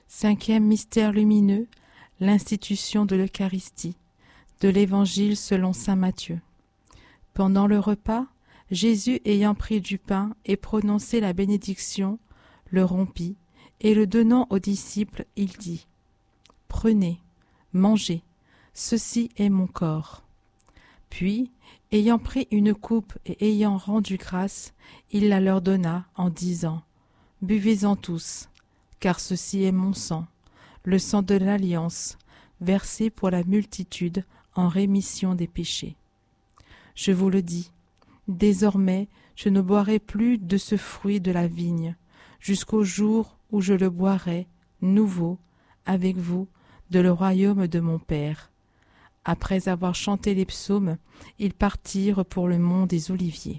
Cinquième mystère lumineux, l'institution de l'Eucharistie, de l'Évangile selon saint Matthieu. Pendant le repas, Jésus ayant pris du pain et prononcé la bénédiction, le rompit, et le donnant aux disciples, il dit : « Prenez, mangez, ceci est mon corps. » Puis, ayant pris une coupe et ayant rendu grâce, il la leur donna en disant : « Buvez-en tous, car ceci est mon sang, le sang de l'Alliance, versé pour la multitude en rémission des péchés. Je vous le dis, désormais je ne boirai plus de ce fruit de la vigne, jusqu'au jour où je le boirai, nouveau, avec vous, de le royaume de mon Père. » Après avoir chanté les psaumes, ils partirent pour le mont des Oliviers.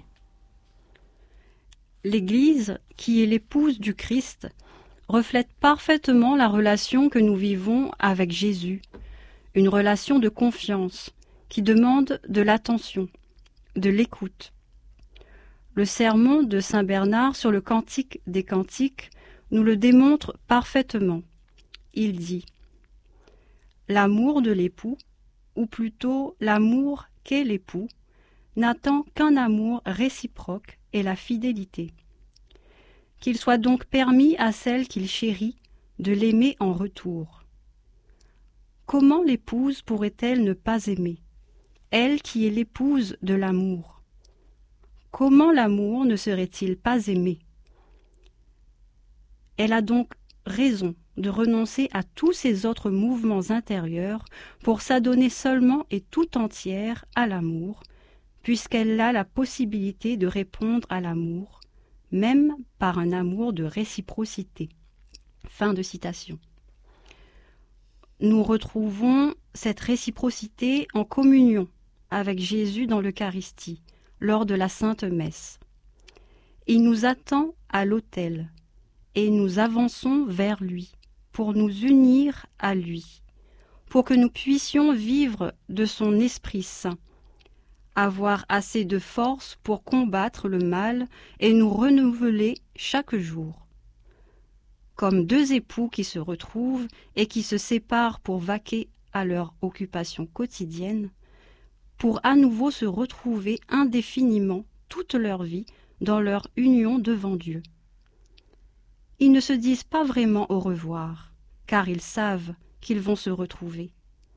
L'Église, qui est l'épouse du Christ, reflète parfaitement la relation que nous vivons avec Jésus, une relation de confiance qui demande de l'attention, de l'écoute. Le sermon de saint Bernard sur le Cantique des Cantiques nous le démontre parfaitement. Il dit : « L'amour de l'époux, ou plutôt l'amour qu'est l'époux, n'attend qu'un amour réciproque et la fidélité. Qu'il soit donc permis à celle qu'il chérit de l'aimer en retour. Comment l'épouse pourrait-elle ne pas aimer, elle qui est l'épouse de l'amour ? Comment l'amour ne serait-il pas aimé ? Elle a donc raison de renoncer à tous ses autres mouvements intérieurs pour s'adonner seulement et tout entière à l'amour, puisqu'elle a la possibilité de répondre à l'amour, même par un amour de réciprocité. » Fin de citation. Nous retrouvons cette réciprocité en communion avec Jésus dans l'Eucharistie, lors de la Sainte Messe. Il nous attend à l'autel et nous avançons vers lui pour nous unir à lui, pour que nous puissions vivre de son Esprit Saint, avoir assez de force pour combattre le mal et nous renouveler chaque jour. Comme deux époux qui se retrouvent et qui se séparent pour vaquer à leur occupation quotidienne, pour à nouveau se retrouver indéfiniment toute leur vie dans leur union devant Dieu. Ils ne se disent pas vraiment au revoir, car ils savent qu'ils vont se retrouver.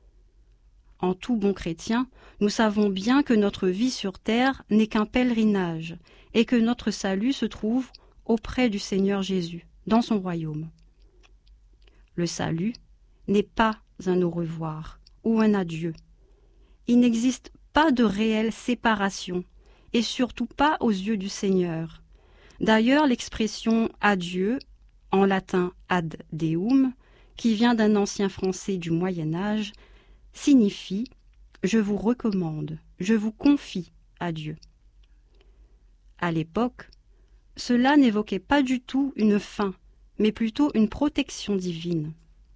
En tout bon chrétien, nous savons bien que notre vie sur terre n'est qu'un pèlerinage et que notre salut se trouve auprès du Seigneur Jésus, dans son royaume. Le salut n'est pas un au revoir ou un adieu. Il n'existe pas de réelle séparation, et surtout pas aux yeux du Seigneur. D'ailleurs, l'expression « adieu », en latin « ad deum », qui vient d'un ancien français du Moyen-Âge, signifie « je vous recommande, je vous confie à Dieu ». À l'époque, cela n'évoquait pas du tout une fin, mais plutôt une protection divine.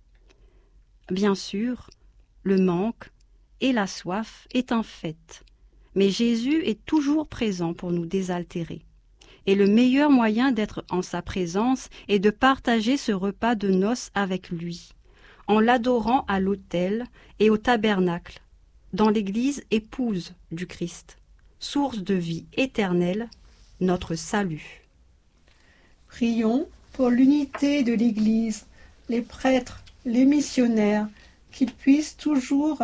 Bien sûr, le manque et la soif est un fait, mais Jésus est toujours présent pour nous désaltérer. Et le meilleur moyen d'être en sa présence est de partager ce repas de noces avec lui, en l'adorant à l'autel et au tabernacle, dans l'Église épouse du Christ, source de vie éternelle, notre salut. Prions pour l'unité de l'Église, les prêtres, les missionnaires, qu'ils puisent toujours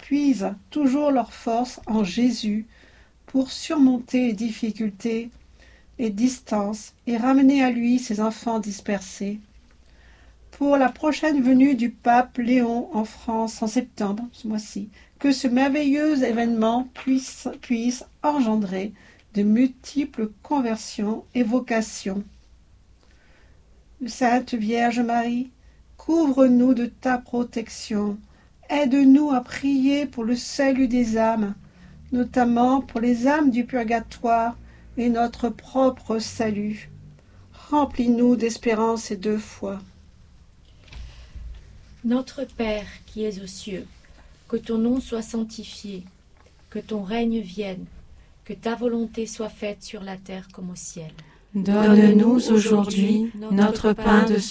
leur force en Jésus pour surmonter les difficultés, les distances et ramener à lui ses enfants dispersés. Pour la prochaine venue du pape Léon en France en septembre, ce mois-ci, que ce merveilleux événement puisse engendrer de multiples conversions et vocations. Sainte Vierge Marie, couvre-nous de ta protection. Aide-nous à prier pour le salut des âmes, notamment pour les âmes du purgatoire et notre propre salut. Remplis-nous d'espérance et de foi. Notre Père qui es aux cieux, que ton nom soit sanctifié, que ton règne vienne, que ta volonté soit faite sur la terre comme au ciel. Donne-nous aujourd'hui notre pain de